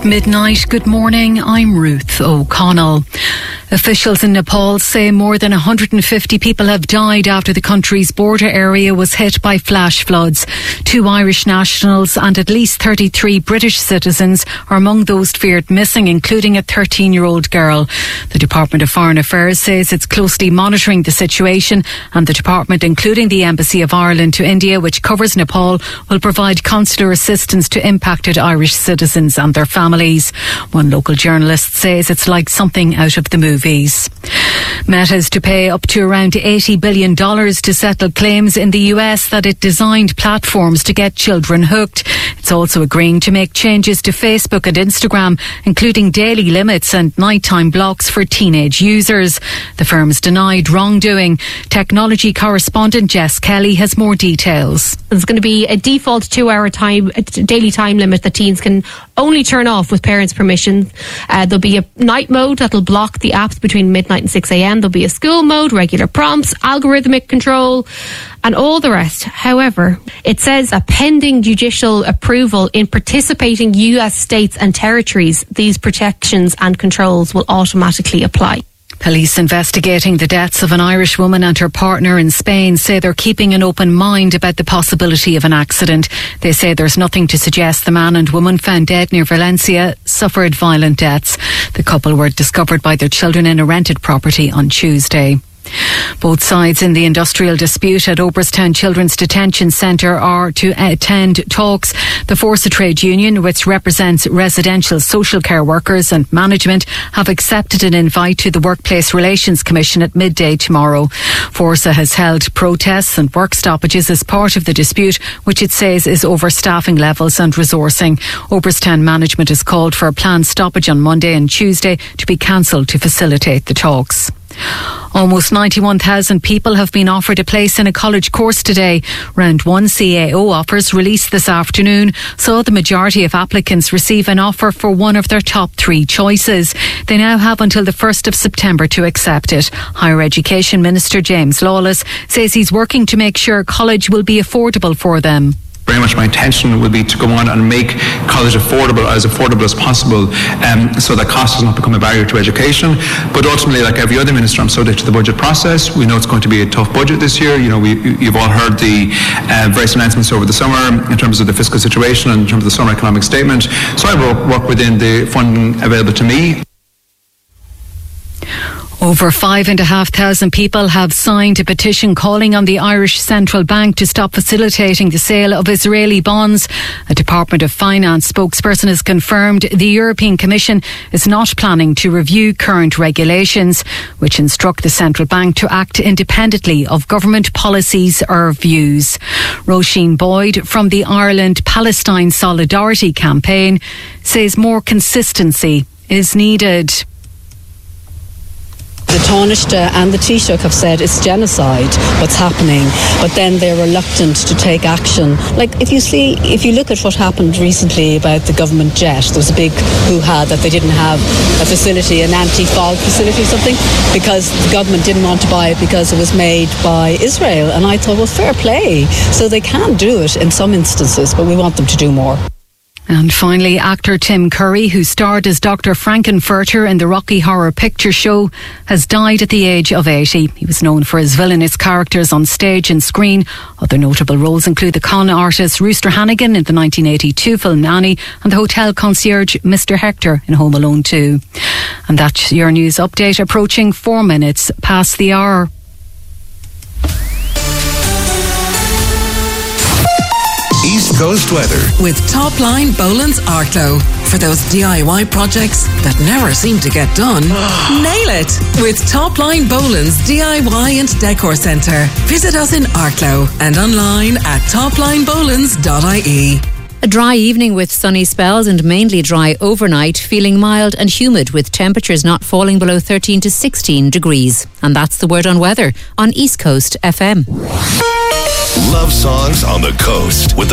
At midnight, good morning, I'm Ruth O'Connell. Officials in Nepal say more than 150 people have died after the country's border area was hit by flash floods. 2 Irish nationals and at least 33 British citizens are among those feared missing, including a 13-year-old girl. The Department of Foreign Affairs says it's closely monitoring the situation, and the department, including the Embassy of Ireland to India, which covers Nepal, will provide consular assistance to impacted Irish citizens and their families. One local journalist says it's like something out of the movies. Meta is to pay up to around $80 billion to settle claims in the US that it designed platforms to get children hooked. It's also agreeing to make changes to Facebook and Instagram, including daily limits and nighttime blocks for teenage users. The firm's denied wrongdoing. Technology correspondent Jess Kelly has more details. There's going to be a default 2-hour daily time limit that teens can only turn off with parents' permission. There'll be a night mode that'll block the apps between midnight and 6 a.m. There'll be a school mode, regular prompts, algorithmic control, and all the rest. However, it says a pending judicial approval in participating US states and territories, these protections and controls will automatically apply. Police investigating the deaths of an Irish woman and her partner in Spain say they're keeping an open mind about the possibility of an accident. They say there's nothing to suggest the man and woman found dead near Valencia suffered violent deaths. The couple were discovered by their children in a rented property on Tuesday. Both sides in the industrial dispute at Oberstown Children's Detention Centre are to attend talks. The Forsa trade union, which represents residential social care workers and management, have accepted an invite to the Workplace Relations Commission at midday tomorrow. Forsa has held protests and work stoppages as part of the dispute, which it says is over staffing levels and resourcing. Oberstown management has called for a planned stoppage on Monday and Tuesday to be cancelled to facilitate the talks. Almost 91,000 people have been offered a place in a college course today. Round 1 CAO offers released this afternoon saw the majority of applicants receive an offer for one of their top 3 choices. They now have until the 1st of September to accept it. Higher Education Minister James Lawless says he's working to make sure college will be affordable for them. Very much my intention will be to go on and make college affordable as possible, so that cost does not become a barrier to education. But ultimately, like every other minister, I'm subject to the budget process. We know it's going to be a tough budget this year. You know, you've all heard the various announcements over the summer in terms of the fiscal situation and in terms of the summer economic statement. So I will work within the funding available to me. Over 5,500 people have signed a petition calling on the Irish Central Bank to stop facilitating the sale of Israeli bonds. A Department of Finance spokesperson has confirmed the European Commission is not planning to review current regulations, which instruct the Central Bank to act independently of government policies or views. Roisin Boyd from the Ireland-Palestine Solidarity Campaign says more consistency is needed. The Taoiseach and the Taoiseach have said it's genocide what's happening, but then they're reluctant to take action. Like if you look at what happened recently about the government jet, there was a big hoo-ha that they didn't have a facility, an anti-fog facility or something, because the government didn't want to buy it because it was made by Israel. And I thought, well, fair play. So they can do it in some instances, but we want them to do more. And finally, actor Tim Curry, who starred as Dr. Frankenfurter in the Rocky Horror Picture Show, has died at the age of 80. He was known for his villainous characters on stage and screen. Other notable roles include the con artist Rooster Hannigan in the 1982 film Annie and the hotel concierge Mr. Hector in Home Alone 2. And that's your news update, approaching 4 minutes past the hour. East Coast weather with Topline Boland's Arklow. For those DIY projects that never seem to get done, nail it with Topline Boland's DIY and Decor Centre. Visit us in Arklow and online at toplinebolans.ie. A dry evening with sunny spells and mainly dry overnight, feeling mild and humid with temperatures not falling below 13 to 16 degrees. And that's the word on weather on East Coast FM. Love songs on the coast with the